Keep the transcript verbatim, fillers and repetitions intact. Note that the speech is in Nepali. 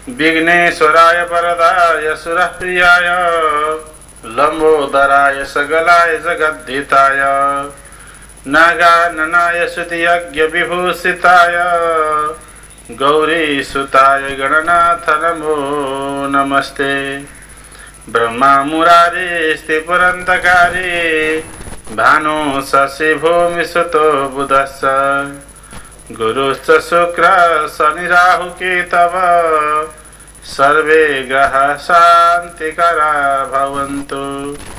विघ्नेश्वराय वरदाय सुरप्रियाय लंबोदराय सकलाय जगद्धिताय नागाननाय स्तुतियज्ञ विभूषिताय गौरीसुताय गणनाथ नमो नमस्ते। ब्रह्मा मुरारी स्थिपुरन्तकारी भानु शशि भूमि सुतो बुधश्च गुरुश्च शुक्र शनि राहु केतव सर्वे ग्रह शान्तिकरा भवन्तु।